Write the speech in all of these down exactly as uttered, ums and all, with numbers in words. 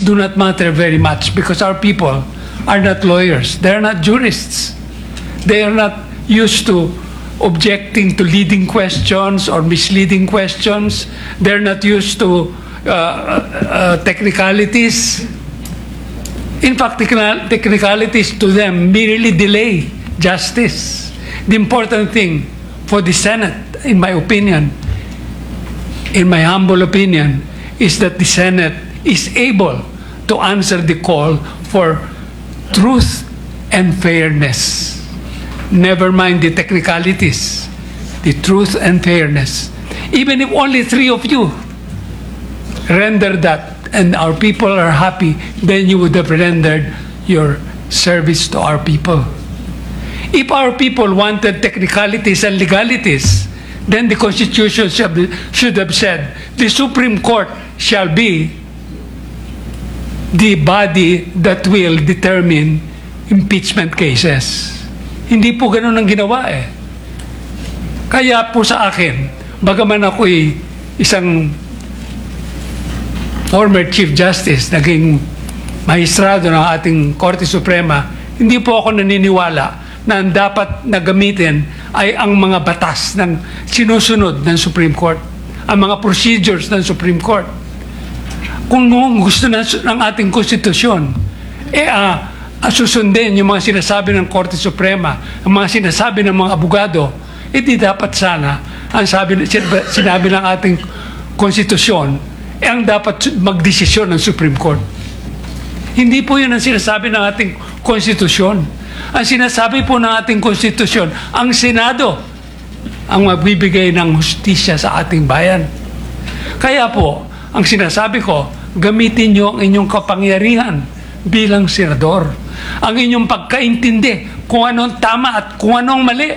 do not matter very much because our people are not lawyers. They're not jurists. They are not used to objecting to leading questions or misleading questions. They're not used to uh, uh, technicalities. In fact, technicalities to them merely delay justice. The important thing for the Senate, in my opinion, in my humble opinion, is that the Senate is able to answer the call for truth and fairness. Never mind the technicalities, the truth and fairness. Even if only three of you render that and our people are happy, then you would have rendered your service to our people. If our people wanted technicalities and legalities, then the Constitution should have said, the Supreme Court shall be the body that will determine impeachment cases. Hindi po ganun ang ginawa eh. Kaya po sa akin, bagaman ako'y isang former Chief Justice, naging mahistrado ng ating Korte Suprema, hindi po ako naniniwala na ang dapat na gamitin ay ang mga batas ng sinusunod ng Supreme Court, ang mga procedures ng Supreme Court. Kung gusto na ng ating konstitusyon, eh ah, susundin yung mga sinasabi ng Korte Suprema, ang mga sinasabi ng mga abogado, eh di dapat sana, ang sabi, sinabi ng ating konstitusyon, eh ang dapat magdesisyon ng Supreme Court. Hindi po yun ang sinasabi ng ating konstitusyon. Ang sinasabi po ng ating konstitusyon, ang Senado ang magbibigay ng hustisya sa ating bayan. Kaya po, ang sinasabi ko, gamitin nyo ang inyong kapangyarihan bilang senador. Ang inyong pagkaintindi kung anong tama at kung anong mali.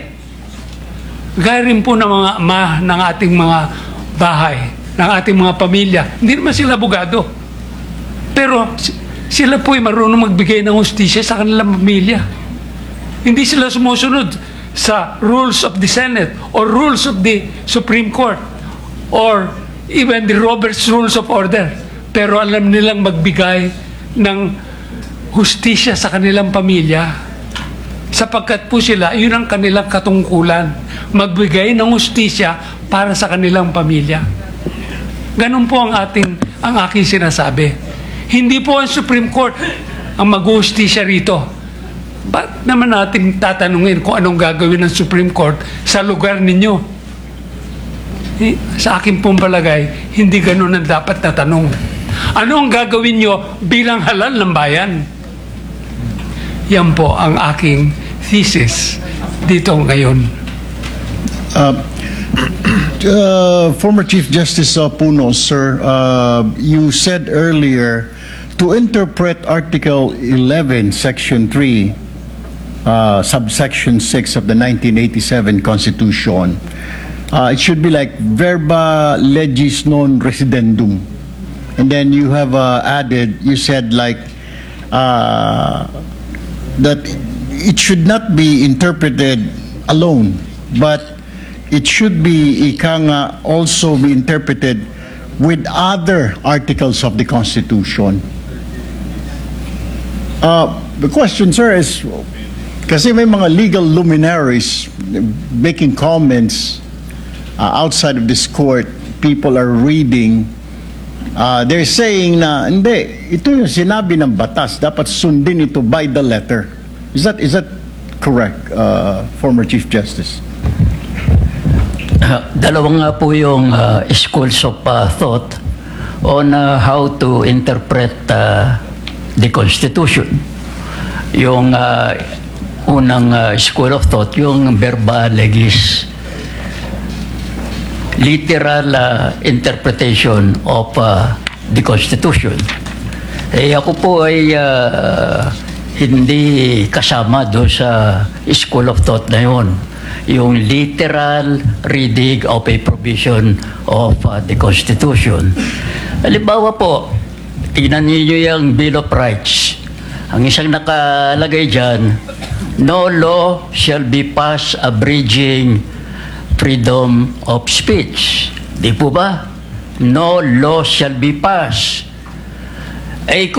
Gaya rin po ng mga ama ng ating mga bahay, ng ating mga pamilya. Hindi naman sila abogado. Pero sila po ay marunong magbigay ng hustisya sa kanilang pamilya. Hindi sila sumusunod sa rules of the Senate or rules of the Supreme Court or even the Robert's Rules of Order. Pero alam nilang magbigay ng hustisya sa kanilang pamilya sapagkat po sila, yun ang kanilang katungkulan. Magbigay ng hustisya para sa kanilang pamilya. Ganun po ang ating, ang aking sinasabi. Hindi po ang Supreme Court ang mag-hustisya rito. Ba't naman natin tatanungin kung anong gagawin ng Supreme Court sa lugar ninyo? Eh, sa akin pong palagay, hindi ganun ang dapat na tanong. Ano ang gagawin nyo bilang halal ng bayan? Yan po ang aking thesis dito ngayon. Uh, uh, former Chief Justice uh, Puno, sir, uh, you said earlier to interpret Article eleven, Section three, uh, subsection six of the nineteen eighty-seven Constitution, uh, it should be like verba legis non residendum. And then you have uh, added, you said like uh, that it should not be interpreted alone, but it should be ika nga also be interpreted with other articles of the Constitution. Uh, the question, sir, is kasi may mga legal luminaries making comments uh, outside of this court, people are reading, uh, they're saying na hindi, ito yung sinabi ng batas, dapat sundin ito by the letter. Is that is that correct, uh, former Chief Justice? Uh, dalawang nga po yung uh, schools of uh, thought on uh, how to interpret uh, the Constitution. Yung uh, unang uh, school of thought, yung verba legis, literal uh, interpretation of uh, the Constitution. Eh ako po ay uh, hindi kasama doon sa school of thought na yun. Yung literal reading of a provision of uh, the Constitution. Halimbawa po, tingnan niyo yung Bill of Rights. Ang isang nakalagay dyan, no law shall be passed abridging freedom of speech. Di po ba? No law shall be passed. Eh,